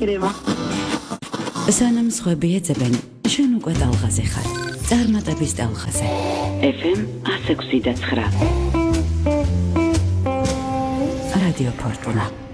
აკირება. სანამ სხვები ეძებენ, შენ უკვე ტალღაზე ხარ. წარმატების ტალღაზე. FM 106.9. რადიო ფორტუნა.